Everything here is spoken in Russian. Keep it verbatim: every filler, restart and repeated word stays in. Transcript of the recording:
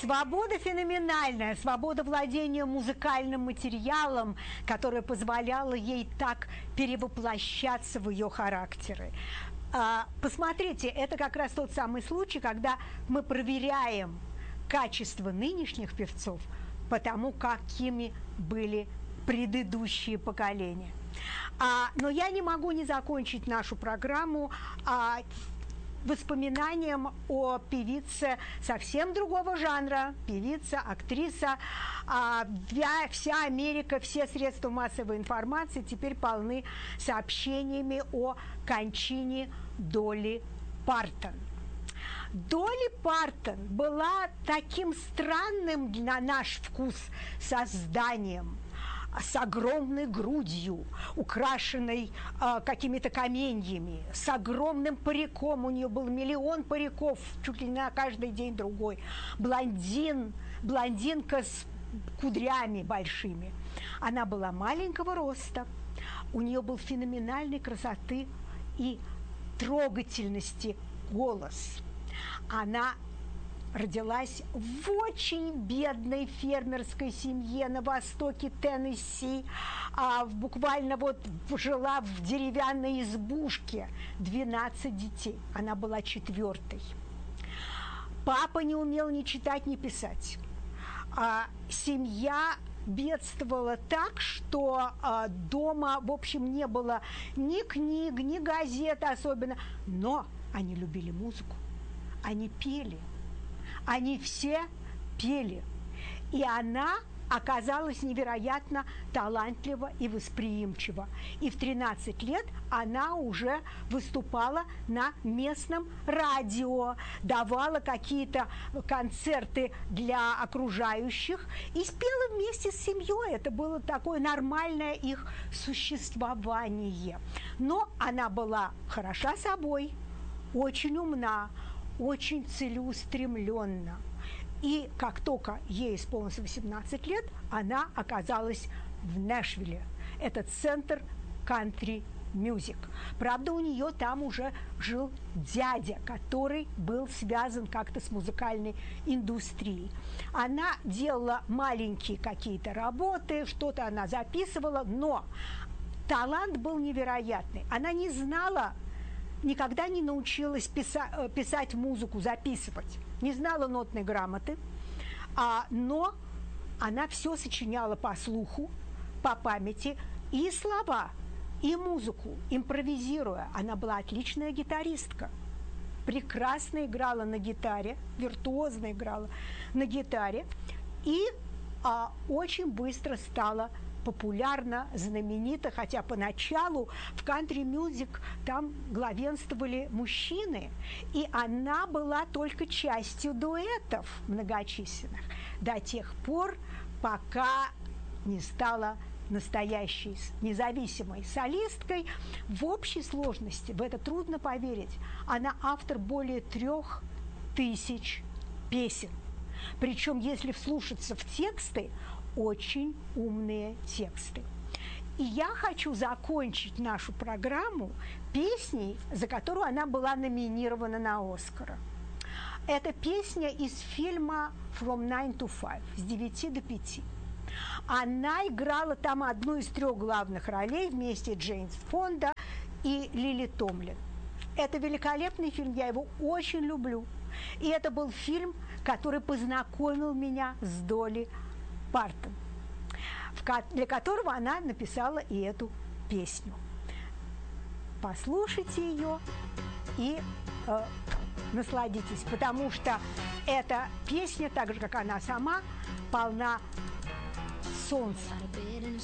Свобода феноменальная, свобода владения музыкальным материалом, которая позволяла ей так перевоплощаться в ее характеры. Посмотрите, это как раз тот самый случай, когда мы проверяем качество нынешних певцов по тому, какими были предыдущие поколения. А, но я не могу не закончить нашу программу а, воспоминанием о певице совсем другого жанра, певица, актриса. А, вся Америка, все средства массовой информации теперь полны сообщениями о кончине Долли Партон. Долли Партон была таким странным на наш вкус созданием, с огромной грудью, украшенной э, какими-то каменьями, с огромным париком. У нее был миллион париков, чуть ли не на каждый день другой. Блондин, блондинка с кудрями большими. Она была маленького роста. У нее был феноменальной красоты и трогательности голос. Она родилась в очень бедной фермерской семье на востоке Теннесси, а буквально вот жила в деревянной избушке, двенадцать детей. Она была четвертой. Папа не умел ни читать, ни писать. А семья бедствовала так, что а, дома, в общем, не было ни книг, ни газет особенно. Но они любили музыку, они пели. Они все пели. И она оказалась невероятно талантлива и восприимчива. И в тринадцать лет она уже выступала на местном радио, давала какие-то концерты для окружающих и спела вместе с семьей. Это было такое нормальное их существование. Но она была хороша собой, очень умна, очень целеустремленна. И как только ей исполнилось восемнадцать лет, она оказалась в Нэшвилле. Это центр кантри-мюзик. Правда, у нее там уже жил дядя, который был связан как-то с музыкальной индустрией. Она делала маленькие какие-то работы, что-то она записывала, но талант был невероятный. Она не знала, никогда не научилась писать, писать музыку, записывать. Не знала нотной грамоты, а, но она все сочиняла по слуху, по памяти, и слова, и музыку, импровизируя. Она была отличная гитаристка, прекрасно играла на гитаре, виртуозно играла на гитаре, и а, очень быстро стала популярна, знаменита, хотя поначалу в кантри-мюзик там главенствовали мужчины, и она была только частью дуэтов многочисленных до тех пор, пока не стала настоящей независимой солисткой. В общей сложности, в это трудно поверить, она автор более трех тысяч песен. Причем, если вслушаться в тексты, очень умные тексты. И я хочу закончить нашу программу песней, за которую она была номинирована на Оскара. Это песня из фильма «From nine to five», с девяти до пяти. Она играла там одну из трех главных ролей вместе с Джеймс Фонда и Лили Томлин. Это великолепный фильм, я его очень люблю. И это был фильм, который познакомил меня с Долли Партон, для которого она написала и эту песню. Послушайте ее и э, насладитесь, потому что эта песня, так же, как она сама, полна солнца.